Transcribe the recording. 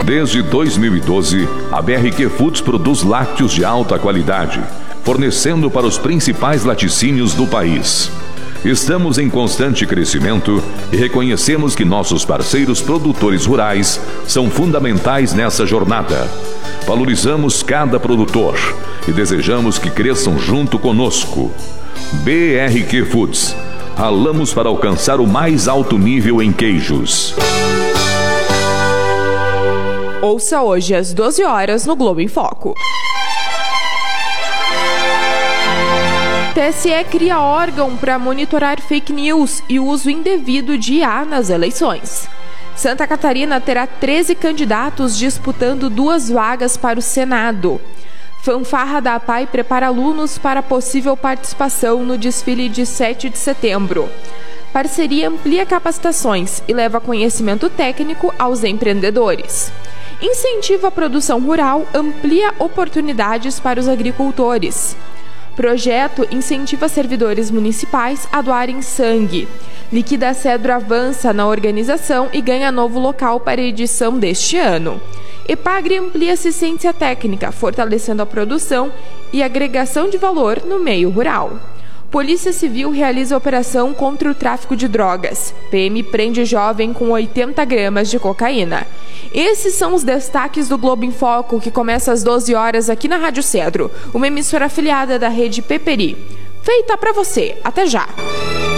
Desde 2012, a BRQ Foods produz lácteos de alta qualidade, fornecendo para os principais laticínios do país. Estamos em constante crescimento e reconhecemos que nossos parceiros produtores rurais são fundamentais nessa jornada. Valorizamos cada produtor e desejamos que cresçam junto conosco. BRQ Foods. Ralamos para alcançar o mais alto nível em queijos. Ouça hoje às 12 horas no Globo em Foco. TSE cria órgão para monitorar fake news e uso indevido de IA nas eleições. Santa Catarina terá 13 candidatos disputando 2 vagas para o Senado. Fanfarra da APAI prepara alunos para possível participação no desfile de 7 de setembro. Parceria amplia capacitações e leva conhecimento técnico aos empreendedores. Incentiva a produção rural, amplia oportunidades para os agricultores. Projeto incentiva servidores municipais a doarem sangue. Liquida Cedro avança na organização e ganha novo local para a edição deste ano. EPAGRE amplia assistência técnica, fortalecendo a produção e agregação de valor no meio rural. Polícia Civil realiza operação contra o tráfico de drogas. PM prende jovem com 80 gramas de cocaína. Esses são os destaques do Globo em Foco, que começa às 12 horas aqui na Rádio Cedro, uma emissora afiliada da rede Peperi. Feita para você. Até já!